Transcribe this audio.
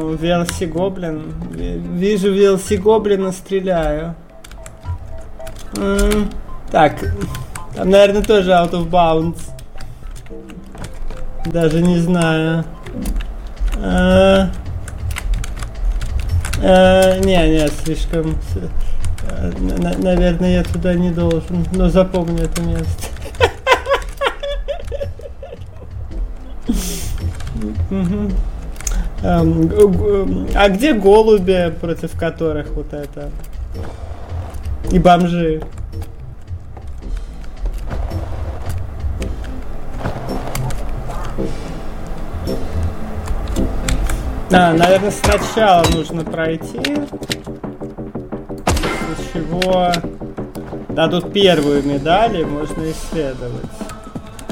VLC гоблин. Вижу VLC гоблина, стреляю. Так, там, наверное, тоже out of bounds. Даже не знаю. Не, слишком... Наверное, я туда не должен. Но запомню это место. А где голуби, против которых вот это? И бомжи? Наверное, сначала нужно пройти. После чего дадут первую медаль, и можно исследовать.